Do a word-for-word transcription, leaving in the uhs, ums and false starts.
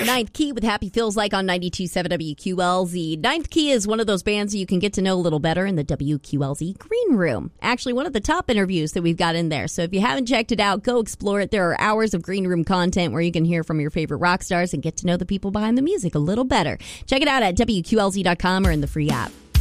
Ninth Key with Happy Feels Like on ninety-two point seven W Q L Z. Ninth Key is one of those bands you can get to know a little better in the W Q L Z Green Room. Actually, one of the top interviews that we've got in there. So if you haven't checked it out, go explore it. There are hours of Green Room content where you can hear from your favorite rock stars and get to know the people behind the music a little better. Check it out at W Q L Z dot com or in the free app.